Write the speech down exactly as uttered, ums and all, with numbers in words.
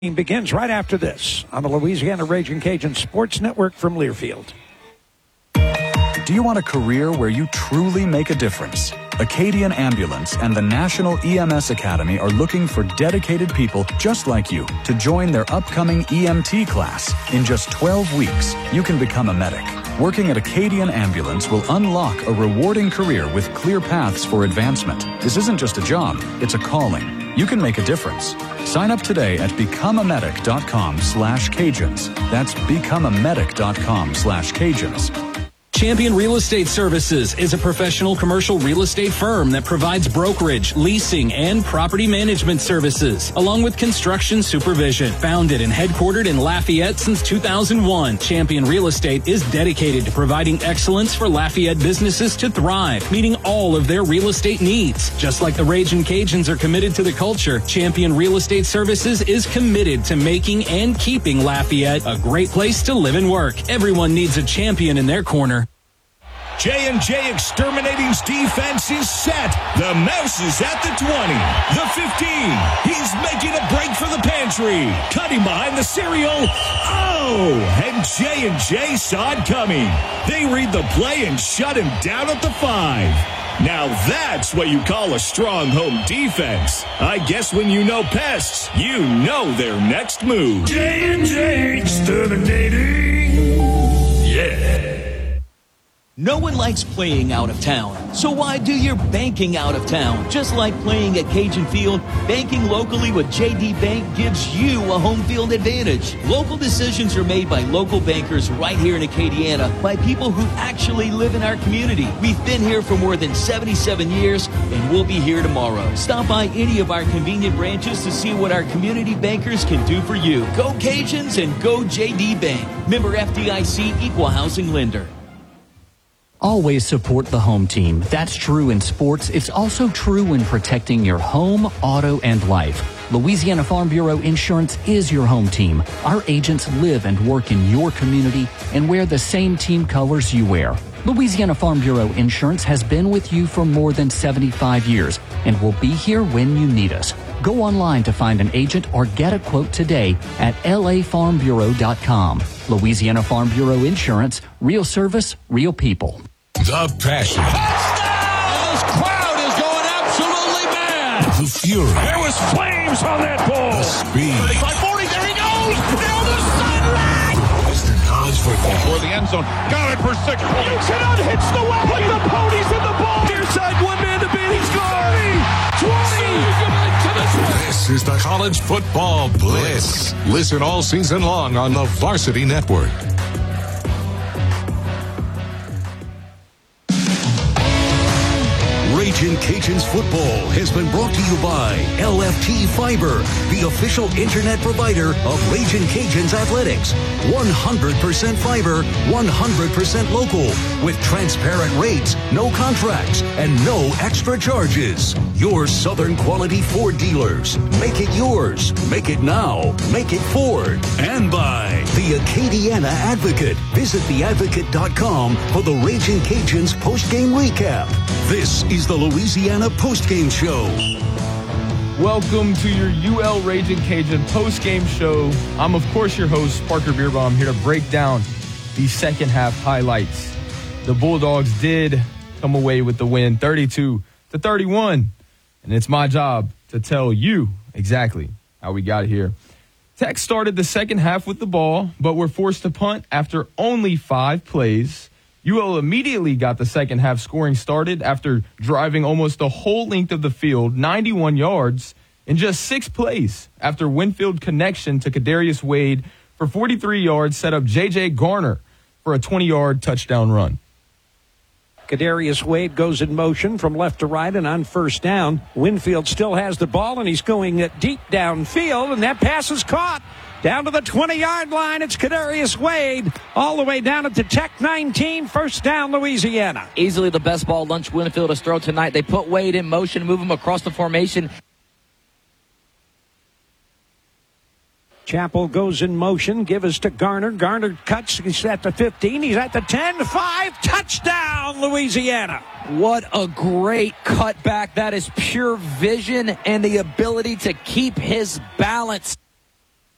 Begins right after this on the Louisiana Raging Cajun Sports Network from Learfield. Do you want a career where you truly make a difference? Acadian Ambulance and the National E M S Academy are looking for dedicated people just like you to join their upcoming E M T class. In just twelve weeks, you can become a medic. Working at Acadian Ambulance will unlock a rewarding career with clear paths for advancement. This isn't just a job, it's a calling. You can make a difference. Sign up today at becomeamedic.com slash Cajuns. That's becomeamedic.com slash Cajuns. Champion Real Estate Services is a professional commercial real estate firm that provides brokerage, leasing, and property management services, along with construction supervision. Founded and headquartered in Lafayette since two thousand one, Champion Real Estate is dedicated to providing excellence for Lafayette businesses to thrive, meeting all of their real estate needs. Just like the Ragin' Cajuns are committed to the culture, Champion Real Estate Services is committed to making and keeping Lafayette a great place to live and work. Everyone needs a champion in their corner. J and J Exterminating's defense is set. The Mouse is at the twenty, the fifteen. He's making a break for the pantry. Cutting behind the cereal. Oh, and J and J saw it coming. They read the play and shut him down at the five. Now that's what you call a strong home defense. I guess when you know pests, you know their next move. J and J Exterminating. Yeah. No one likes playing out of town, so why do your banking out of town? Just like playing at Cajun Field, banking locally with J D Bank gives you a home field advantage. Local decisions are made by local bankers right here in Acadiana by people who actually live in our community. We've been here for more than seventy-seven years, and we'll be here tomorrow. Stop by any of our convenient branches to see what our community bankers can do for you. Go Cajuns and go J D Bank. Member F D I C, Equal Housing Lender. Always support the home team. That's true in sports. It's also true when protecting your home, auto, and life. Louisiana Farm Bureau Insurance is your home team. Our agents live and work in your community and wear the same team colors you wear. Louisiana Farm Bureau Insurance has been with you for more than seventy-five years and will be here when you need us. Go online to find an agent or get a quote today at L A farm bureau dot com. Louisiana Farm Bureau Insurance, real service, real people. The passion. Touchdown! This crowd is going absolutely mad. The fury. There was flames on that ball. The speed. thirty-five forty, there he goes! Down the sideline! Western College football. For the end zone. Got it for six. You cannot hitch the wagon. Put the ponies in the ball. Near side, one man to beat. He's gone. twenty. This is the College Football Blitz. Listen all season long on the Varsity Network. Ragin' Cajuns football has been brought to you by L F T Fiber, the official internet provider of Ragin' Cajuns athletics. one hundred percent fiber, one hundred percent local, with transparent rates, no contracts, and no extra charges. Your Southern quality Ford dealers. Make it yours. Make it now. Make it Ford. And by the Acadiana Advocate. Visit the advocate dot com for the Ragin' Cajuns post-game recap. This is the Louisiana Post-Game Show. Welcome to your U L Ragin' Cajun post-game show. I'm, of course, your host, Parker Beerbaum, here to break down the second half highlights. The Bulldogs did come away with the win, thirty-two to thirty-one, and it's my job to tell you exactly how we got here. Tech started the second half with the ball, but were forced to punt after only five plays. U L immediately got the second half scoring started after driving almost the whole length of the field, ninety-one yards, in just six plays after Winfield connection to Kadarius Wade for forty-three yards set up J J Garner for a twenty-yard touchdown run. Kadarius Wade goes in motion from left to right, and on first down, Winfield still has the ball, and he's going deep downfield, and that pass is caught. Down to the twenty-yard line, it's Kadarius Wade, all the way down at the Tech nineteen, first down, Louisiana. Easily the best ball Lunch Winfield has thrown tonight. They put Wade in motion, move him across the formation. Chappell goes in motion, give us to Garner. Garner cuts, he's at the fifteen, he's at the ten, five, touchdown, Louisiana. What a great cutback. That is pure vision and the ability to keep his balance.